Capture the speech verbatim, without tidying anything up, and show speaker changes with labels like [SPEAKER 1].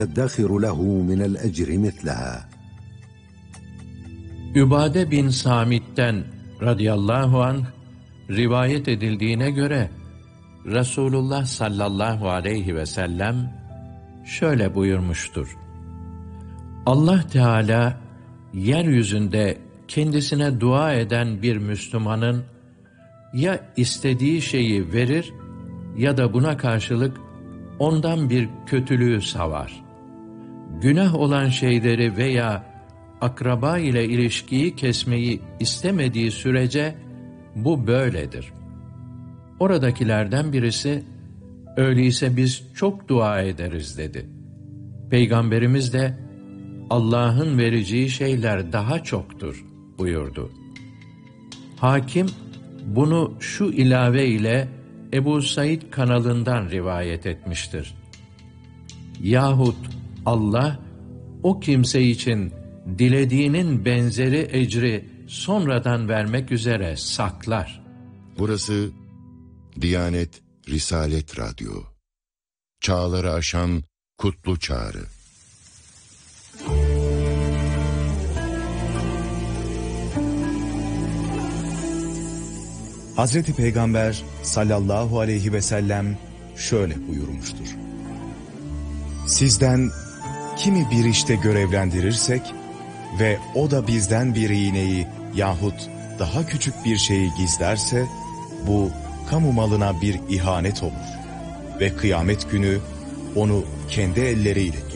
[SPEAKER 1] يدخر له من الأجر مثلها.
[SPEAKER 2] Übade bin Samit'ten radıyallahu anh rivayet edildiğine göre Resulullah sallallahu aleyhi ve sellem şöyle buyurmuştur: Allah Teala yeryüzünde kendisine dua eden bir Müslümanın ya istediği şeyi verir ya da buna karşılık ondan bir kötülüğü savar. Günah olan şeyleri veya akraba ile ilişkiyi kesmeyi istemediği sürece bu böyledir. Oradakilerden birisi, öyleyse biz çok dua ederiz dedi. Peygamberimiz de, Allah'ın vereceği şeyler daha çoktur buyurdu. Hakim, bunu şu ilave ile Ebu Said kanalından rivayet etmiştir: Yahut Allah, o kimse için dilediğinin benzeri ecri sonradan vermek üzere saklar.
[SPEAKER 3] Burası Diyanet Risalet Radyo. Çağları aşan kutlu çağrı.
[SPEAKER 4] Hazreti Peygamber sallallahu aleyhi ve sellem şöyle buyurmuştur: Sizden kimi bir işte görevlendirirsek ve o da bizden bir iğneyi yahut daha küçük bir şeyi gizlerse, bu kamu malına bir ihanet olur ve kıyamet günü onu kendi elleriyle